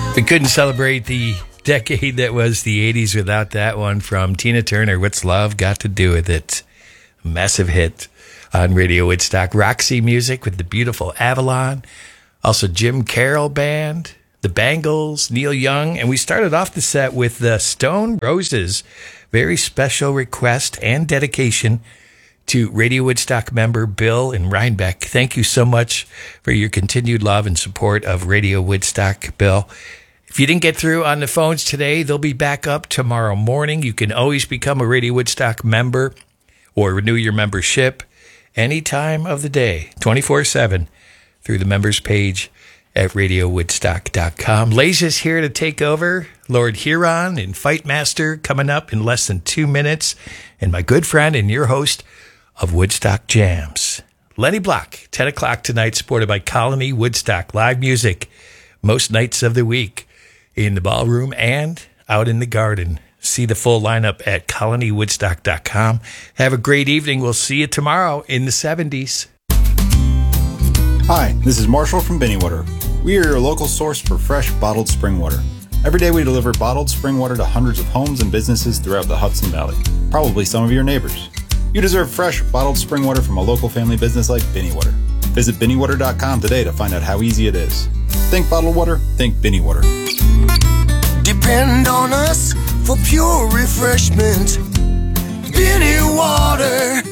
We couldn't celebrate the decade that was the 80s without that one from Tina Turner. What's Love Got to Do with It? Massive hit on Radio Woodstock. Roxy Music with the beautiful Avalon. Also Jim Carroll Band, the Bangles, Neil Young. And we started off the set with the Stone Roses. Very special request and dedication to Radio Woodstock member Bill in Rhinebeck. Thank you so much for your continued love and support of Radio Woodstock, Bill. If you didn't get through on the phones today, they'll be back up tomorrow morning. You can always become a Radio Woodstock member or renew your membership any time of the day, 24/7, through the members page at radiowoodstock.com. Lays here to take over. Lord Huron and Fight Master coming up in less than 2 minutes. And my good friend and your host of Woodstock Jams, Lenny Block, 10 o'clock tonight, supported by Colony Woodstock. Live music most nights of the week in the ballroom and out in the garden. See the full lineup at colonywoodstock.com. Have a great evening. We'll see you tomorrow in the 70s. Hi, this is Marshall from Binnywater. We are your local source for fresh bottled spring water. Every day we deliver bottled spring water to hundreds of homes and businesses throughout the Hudson Valley, probably some of your neighbors. You deserve fresh bottled spring water from a local family business like Binnywater. Visit binnywater.com today to find out how easy it is. Think bottled water, think Binnywater. Depend on us for pure refreshment. Binnywater.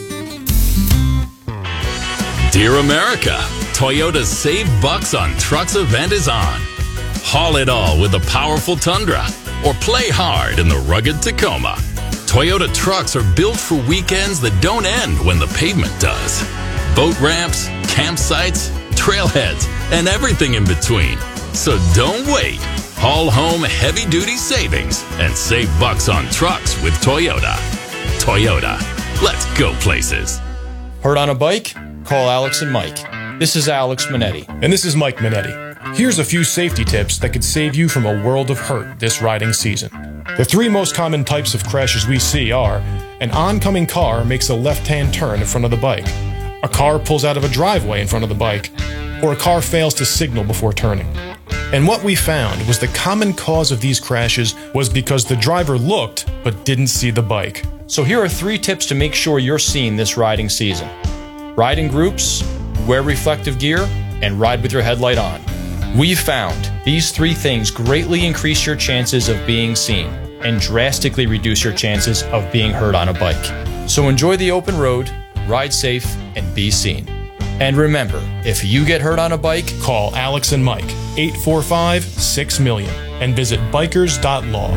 Dear America, Toyota's Save Bucks on Trucks event is on. Haul it all with the powerful Tundra or play hard in the rugged Tacoma. Toyota trucks are built for weekends that don't end when the pavement does. Boat ramps, campsites, trailheads, and everything in between. So don't wait. Haul home heavy-duty savings and save bucks on trucks with Toyota. Toyota, let's go places. Hurt on a bike? Call Alex and Mike. This is Alex Minetti. And this is Mike Minetti. Here's a few safety tips that could save you from a world of hurt this riding season. The three most common types of crashes we see are: an oncoming car makes a left-hand turn in front of the bike, a car pulls out of a driveway in front of the bike, or a car fails to signal before turning. And what we found was the common cause of these crashes was because the driver looked but didn't see the bike. So here are 3 tips to make sure you're seen this riding season. Ride in groups, wear reflective gear, and ride with your headlight on. We've found these 3 things greatly increase your chances of being seen and drastically reduce your chances of being hurt on a bike. So enjoy the open road, ride safe, and be seen. And remember, if you get hurt on a bike, call Alex and Mike, 845-6000000, and visit bikers.law.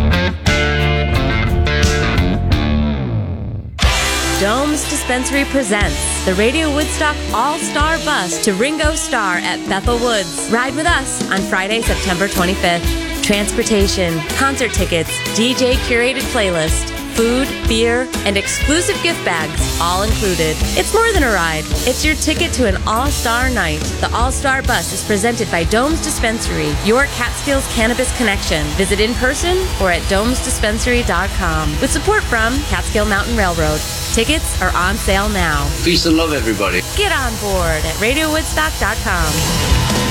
Dome's Dispensary presents the Radio Woodstock All-Star Bus to Ringo Starr at Bethel Woods. Ride with us on Friday, September 25th. Transportation, concert tickets, DJ curated playlist, food, beer, and exclusive gift bags, all included. It's more than a ride. It's your ticket to an all-star night. The All-Star Bus is presented by Dome's Dispensary, your Catskills cannabis connection. Visit in person or at domesdispensary.com with support from Catskill Mountain Railroad. Tickets are on sale now. Peace and love, everybody. Get on board at radiowoodstock.com.